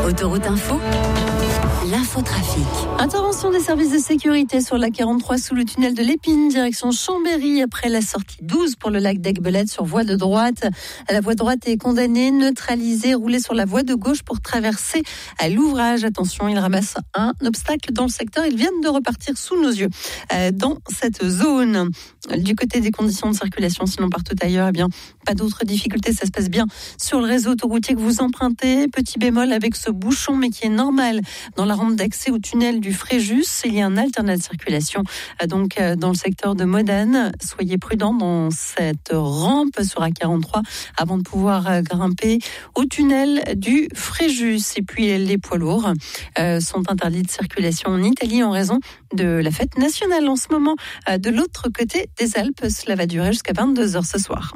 Autoroute Info, l'infotrafic. Intervention des services de sécurité sur la 43 sous le tunnel de l'Épine, direction Chambéry, après la sortie 12 pour le lac d'Aiguebelette sur voie de droite. La voie droite est condamnée, neutralisée, roulée sur la voie de gauche pour traverser à l'ouvrage. Attention, il ramasse un obstacle dans le secteur. Ils viennent de repartir sous nos yeux dans cette zone. Du côté des conditions de circulation, sinon partout ailleurs, eh bien, pas d'autres difficultés. Ça se passe bien sur le réseau autoroutier que vous empruntez. Petit bémol avec ce bouchon, mais qui est normal dans la rampe d'accès au tunnel du Fréjus. Il y a un alternat de circulation donc dans le secteur de Modane. Soyez prudents dans cette rampe sur A43 avant de pouvoir grimper au tunnel du Fréjus. Et puis les poids lourds sont interdits de circulation en Italie en raison de la fête nationale en ce moment de l'autre côté des Alpes. Cela va durer jusqu'à 22h ce soir.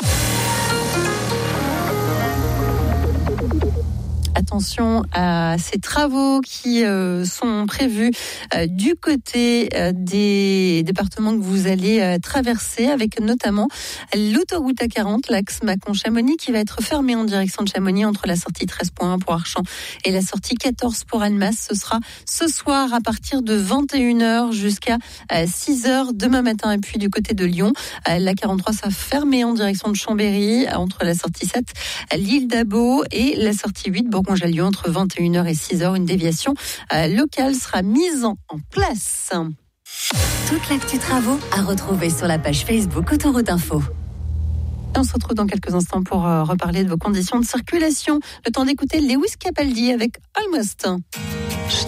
Attention à ces travaux qui sont prévus du côté des départements que vous allez traverser, avec notamment l'autoroute A40, l'axe Mâcon-Chamonix, qui va être fermée en direction de Chamonix entre la sortie 13.1 pour Archamps et la sortie 14 pour Annemasse. Ce sera ce soir à partir de 21h jusqu'à 6h demain matin. Et puis du côté de Lyon, la 43 sera fermée en direction de Chambéry entre la sortie 7, l'île d'Abo et la sortie 8, Bourgoin-Jallieu, entre 21h et 6h. Une déviation locale sera mise en place. Toute l'actu travaux à retrouver sur la page Facebook Autoroute Info. On se retrouve dans quelques instants pour reparler de vos conditions de circulation. Le temps d'écouter Lewis Capaldi avec Almost.